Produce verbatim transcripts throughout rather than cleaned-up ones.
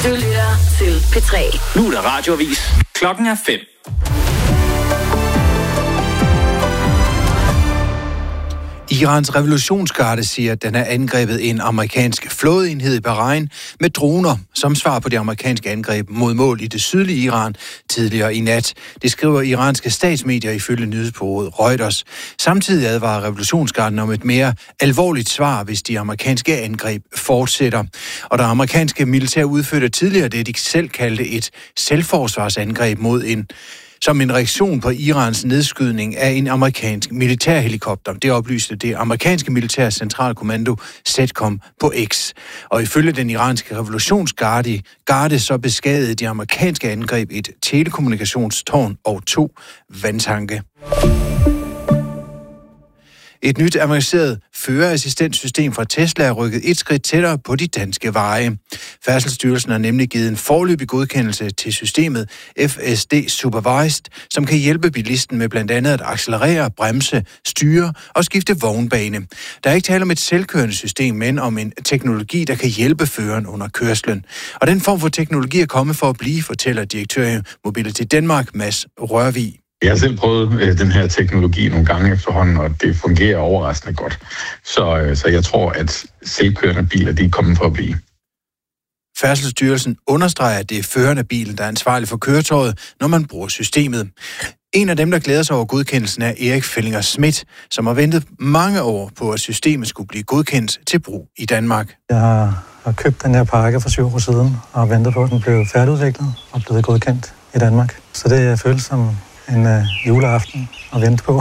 Du lytter til P tre. Nu er der radioavis. Klokken er fem. Irans revolutionsgarde siger, at den har angrebet en amerikansk flådeenhed i Bahrain med droner, som svar på det amerikanske angreb mod mål i det sydlige Iran tidligere i nat. Det skriver iranske statsmedier ifølge nyhedsbureauet Reuters. Samtidig advarer revolutionsgarden om et mere alvorligt svar, hvis de amerikanske angreb fortsætter. Og der amerikanske militær udførte tidligere det, de selv kaldte et selvforsvarsangreb mod en som en reaktion på Irans nedskydning af en amerikansk militærhelikopter. Det oplyste det amerikanske militære centralkommando CENTCOM på X. Og ifølge den iranske revolutionsgarde garde, så beskadigede de amerikanske angreb et telekommunikationstårn og to vandtanke. Et nyt avanceret førerassistentsystem fra Tesla er rykket et skridt tættere på de danske veje. Færdselsstyrelsen har nemlig givet en foreløbig godkendelse til systemet F S D Supervised, som kan hjælpe bilisten med blandt andet at accelerere, bremse, styre og skifte vognbane. Der er ikke tale om et selvkørende system, men om en teknologi, der kan hjælpe føreren under kørslen. Og den form for teknologi er kommet for at blive, fortæller direktør i Mobility Denmark, Mads Rørvig. Jeg har selv prøvet øh, den her teknologi nogle gange efterhånden, og det fungerer overraskende godt. Så, øh, så jeg tror, at selvkørende biler, de er kommet for at blive. Færdselsstyrelsen understreger, at det er føreren af bilen, der er ansvarlig for køretøjet, når man bruger systemet. En af dem, der glæder sig over godkendelsen, er Erik Fellinger Schmidt, som har ventet mange år på, at systemet skulle blive godkendt til brug i Danmark. Jeg har, har købt den her pakke for syv år siden, og har ventet på, at den blev færdigudviklet og blevet godkendt i Danmark. Så det føles som en uh, juleaften at vente på.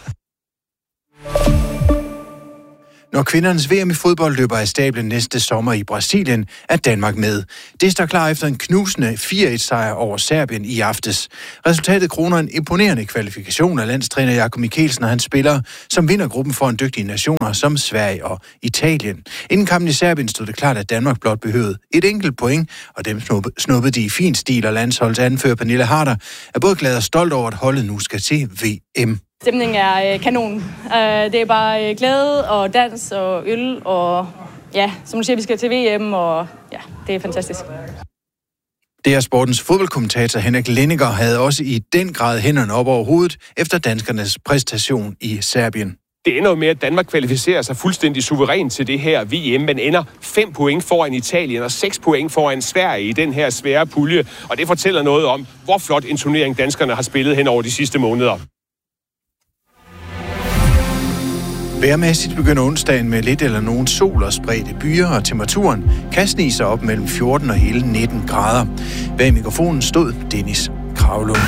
Når kvindernes V M i fodbold løber af stablen næste sommer i Brasilien, er Danmark med. Det står klar efter en knusende fire et sejr over Serbien i aftes. Resultatet kroner en imponerende kvalifikation af landstræner Jakob Mikkelsen og hans spillere, som vinder gruppen foran dygtige nationer som Sverige og Italien. Inden kampen i Serbien stod det klart, at Danmark blot behøvede et enkelt point, og dem snuppede de i fin stil, og landsholdets anfører Pernille Harder er både glad og stolt over, at holdet nu skal til V M. Stemningen er øh, kanon. Uh, det er bare øh, glæde og dans og øl, og ja, som du siger, vi skal til V M, og ja, det er fantastisk. Det er sportens fodboldkommentator Henrik Lenniger havde også i den grad hænderne op over hovedet efter danskernes præstation i Serbien. Det ender jo med, at Danmark kvalificerer sig fuldstændig suverænt til det her V M, men ender fem point foran Italien og seks point foran Sverige i den her svære pulje, og det fortæller noget om, hvor flot en turnering danskerne har spillet hen over de sidste måneder. Vejrmæssigt begynder onsdagen med lidt eller nogen sol og spredte byer, og temperaturen kan snige sig op mellem fjorten og hele nitten grader. Bag mikrofonen stod Dennis Kravlund.